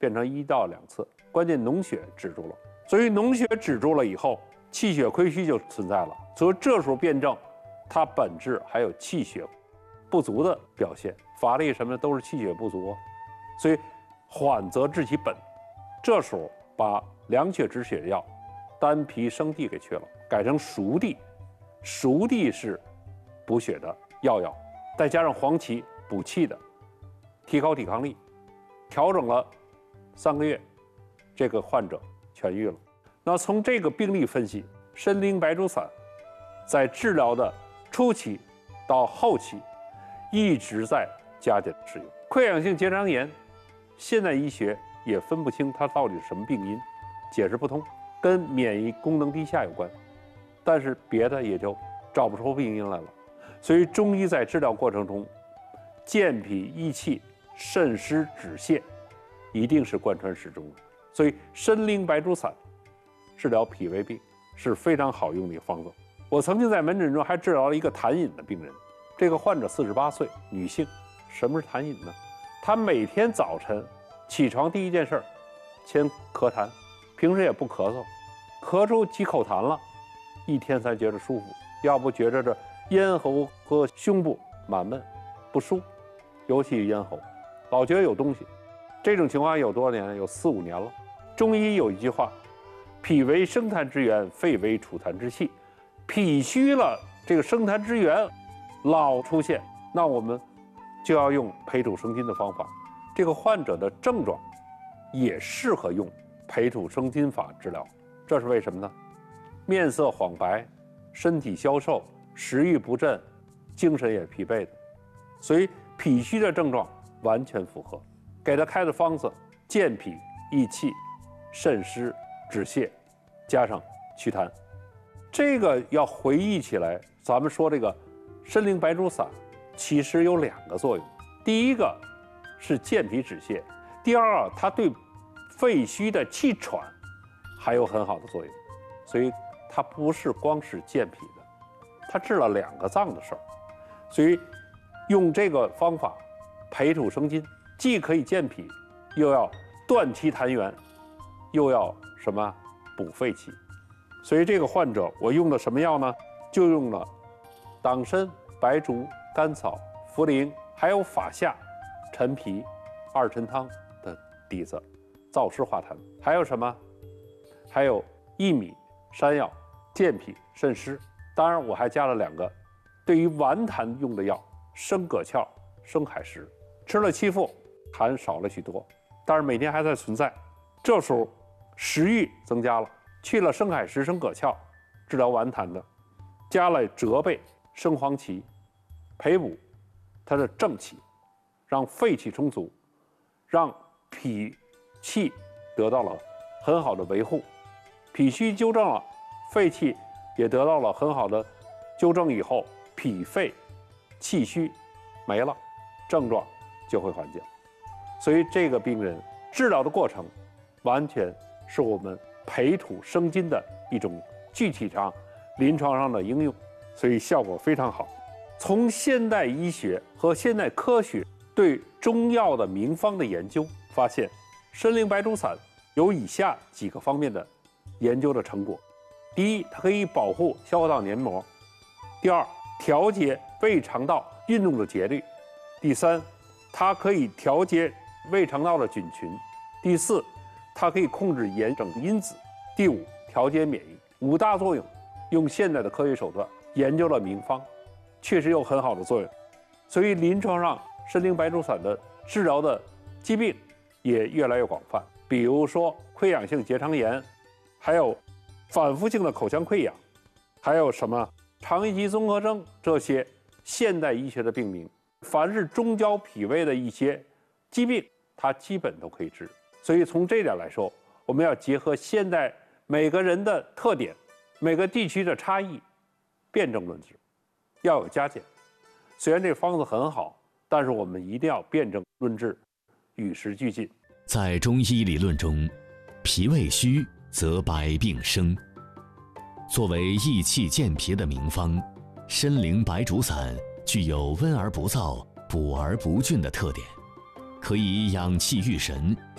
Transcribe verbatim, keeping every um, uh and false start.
变成一到两次，关键脓血止住了。所以脓血止住了以后，气血亏虚就存在了。所以这时候辩证，它本质还有气血不足的表现，乏力什么的都是气血不足，所以缓则治其本。这时候把凉血止血药丹皮生地给去了，改成熟地。熟地是补血的药药，再加上黄芪补气的，提高抵抗力。调整了三个月，这个患者痊愈了。那从这个病例分析，参苓白术散在治疗的初期到后期一直在加减使用。溃疡性结肠炎，现代医学也分不清它到底是什么病因，解释不通，跟免疫功能低下有关，但是别的也就找不出病因来了。所以中医在治疗过程中，健脾益气、渗湿止泻，一定是贯穿始终的。所以参苓白术散治疗脾胃病是非常好用的一个方子。我曾经在门诊中还治疗了一个痰饮的病人，这个患者四十八岁，女性。什么是痰饮呢？她每天早晨起床第一件事先咳痰，平时也不咳嗽，咳出几口痰了，一天才觉得舒服，要不觉着这咽喉和胸部满闷不舒，尤其咽喉老觉得有东西。这种情况有多少年？有四五年了。中医有一句话，脾为生痰之源，肺为储痰之器。脾虚了，这个生痰之源老出现，那我们就要用培土生金的方法。这个患者的症状也适合用培土生金法治疗。这是为什么呢？面色黄白，身体消瘦，食欲不振，精神也疲惫的，所以脾虚的症状完全符合。给他开的方子，健脾益气、渗湿止泻，加上祛痰。这个要回忆起来，咱们说这个参苓白术散其实有两个作用，第一个是健脾止泻，第二啊，它对肺虚的气喘还有很好的作用，所以它不是光是健脾的，它治了两个脏的事儿。所以用这个方法培土生金，既可以健脾，又要断其痰源，又要什么补肺气。所以这个患者我用的什么药呢？就用了党参、白术、甘草、茯苓，还有法夏、陈皮、二陈汤的底子，燥湿化痰。还有什么？还有薏米、山药，健脾渗湿。当然我还加了两个对于顽痰用的药，生葛壳、生海石。吃了七副，痰少了许多，但是每天还在存在。这时候食欲增加了，去了生海石、生葛壳，治疗顽痰的，加了折贝、生黄芪，培补它的正气，让肺气充足，让脾气得到了很好的维护，脾虚纠正了，肺气也得到了很好的纠正以后，脾肺气虚没了，症状就会缓解。所以这个病人治疗的过程完全是我们培土生金的一种具体上临床上的应用，所以效果非常好。从现代医学和现代科学对中药的名方的研究发现，参苓白术散有以下几个方面的研究的成果。第一，它可以保护消化道黏膜；第二，调节胃肠道运动的节律；第三，它可以调节胃肠道的菌群；第四，它可以控制炎症因子；第五，调节免疫。五大作用，用现代的科学手段研究了名方，确实有很好的作用。所以临床上参苓白术散的治疗的疾病也越来越广泛，比如说溃疡性结肠炎，还有反复性的口腔溃疡，还有什么肠易激综合征，这些现代医学的病名，凡是中焦脾胃的一些疾病，它基本都可以治。所以从这点来说，我们要结合现代每个人的特点，每个地区的差异，辩证论治，要有加减。虽然这方子很好，但是我们一定要辩证论治，与时俱进。 在中医理论中，脾胃虚则百病生。作为益气健脾的名方，参苓白术散具有温而不燥、补而不峻的特点，可以养气育神、